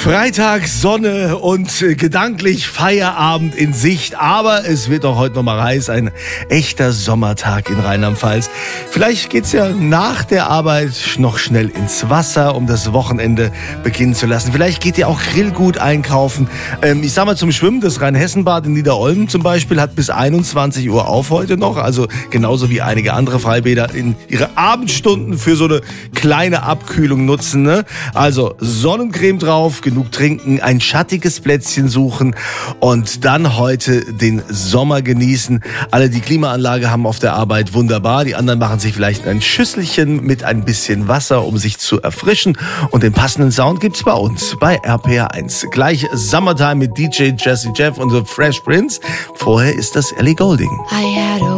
Freitag, Sonne und gedanklich Feierabend in Sicht. Aber es wird auch heute nochmal heiß. Ein echter Sommertag in Rheinland-Pfalz. Vielleicht geht's ja nach der Arbeit noch schnell ins Wasser, um das Wochenende beginnen zu lassen. Vielleicht geht ihr auch Grillgut einkaufen. Ich sag mal zum Schwimmen, das Rheinhessenbad in Niederolm zum Beispiel hat bis 21 Uhr auf heute noch. Also genauso wie einige andere Freibäder in ihre Abendstunden für so eine kleine Abkühlung nutzen. Ne? Also Sonnencreme drauf, genug trinken, ein schattiges Plätzchen suchen und dann heute den Sommer genießen. Alle, die Klimaanlage haben auf der Arbeit, wunderbar. Die anderen machen sich vielleicht ein Schüsselchen mit ein bisschen Wasser, um sich zu erfrischen. Und den passenden Sound gibt's bei uns, bei RPR1. Gleich Summertime mit DJ Jazzy Jeff und The Fresh Prince. Vorher ist das Ellie Goulding.